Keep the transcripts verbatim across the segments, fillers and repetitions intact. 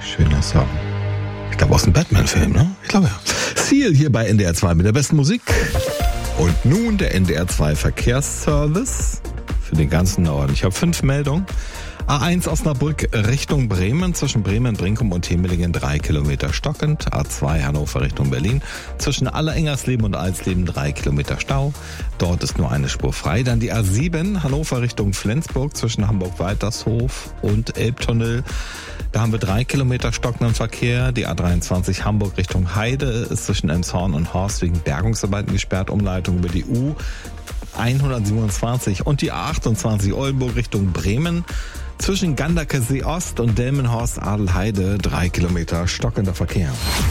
Schöner Song. Ich glaube aus dem Batman-Film, ne? Ich glaube ja. Seal hier bei N D R zwei mit der besten Musik. Und nun der N D R zwei Verkehrsservice für den ganzen Norden. Ich habe fünf Meldungen. A eins Osnabrück Richtung Bremen, zwischen Bremen, Brinkum und Hemelingen drei Kilometer stockend. A zwei Hannover Richtung Berlin, zwischen Allerengersleben und Alsleben drei Kilometer Stau. Dort ist nur eine Spur frei. Dann die A sieben Hannover Richtung Flensburg, zwischen Hamburg-Weitershof und Elbtunnel. Da haben wir drei Kilometer stockenden Verkehr. Die A dreiundzwanzig Hamburg Richtung Heide ist zwischen Elmshorn und Horst wegen Bergungsarbeiten gesperrt. Umleitung über die U hundertsiebenundzwanzig und die A achtundzwanzig Oldenburg Richtung Bremen. Zwischen Ganderkesee Ost und Delmenhorst-Adelheide drei Kilometer stockender Verkehr.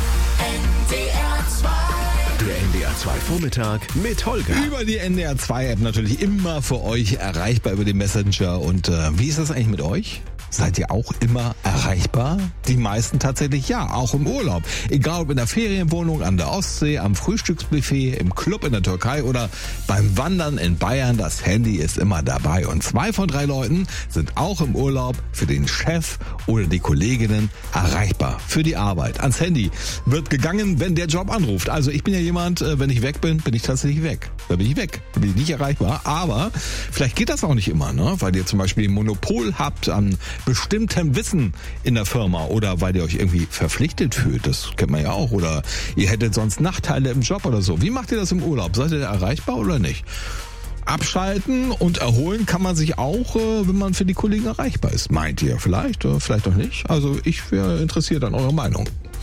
Der N D R zwei Vormittag mit Holger. Über die N D R zwei App natürlich immer für euch erreichbar über den Messenger. Und äh, wie ist das eigentlich mit euch? Seid ihr auch immer erreichbar? Die meisten tatsächlich ja, auch im Urlaub. Egal ob in der Ferienwohnung, an der Ostsee, am Frühstücksbuffet, im Club in der Türkei oder beim Wandern in Bayern, das Handy ist immer dabei. Und zwei von drei Leuten sind auch im Urlaub für den Chef oder die Kolleginnen erreichbar. Für die Arbeit. Ans Handy wird gegangen, wenn der Job anruft. Also ich bin ja jemand, wenn ich weg bin, bin ich tatsächlich weg. Da bin ich weg. Da bin ich nicht erreichbar. Aber vielleicht geht das auch nicht immer, ne? Weil ihr zum Beispiel ein Monopol habt an bestimmtem Wissen in der Firma oder weil ihr euch irgendwie verpflichtet fühlt, das kennt man ja auch, oder ihr hättet sonst Nachteile im Job oder so. Wie macht ihr das im Urlaub? Seid ihr erreichbar oder nicht? Abschalten und erholen kann man sich auch, wenn man für die Kollegen erreichbar ist. Meint ihr vielleicht, vielleicht auch nicht? Also ich wäre interessiert an eurer Meinung.